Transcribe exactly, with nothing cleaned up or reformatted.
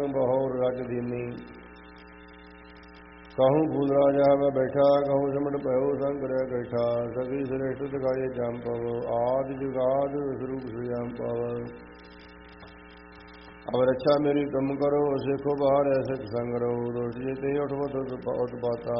ਬਹੁਰ ਰਜ ਦੀਨੀ। कहूँ फूल राजा मैं बैठा, कहूँ सिमट पयो संकर कैठा। सभी श्रेष्ठ दिखाए जाम पव, आदि जुगाद स्वरूप श्रीराम पव। अब रक्षा मेरी तुम करो, सिखो बाहर ऐसे संग रहो। दोष जीते उठो उत्पाता,